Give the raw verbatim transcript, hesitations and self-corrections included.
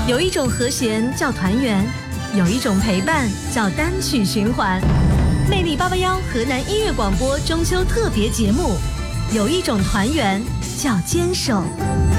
有一种和弦叫团圆，有一种陪伴叫单曲循环。魅力八八幺河南音乐广播中秋特别节目，有一种团圆叫坚守。